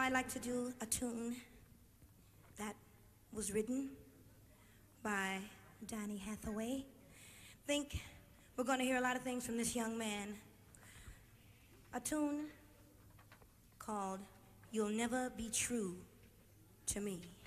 I'd like to do a tune that was written by Donny Hathaway. Think we're going to hear a lot of things from this young man. A tune called You'll Never Be True to Me.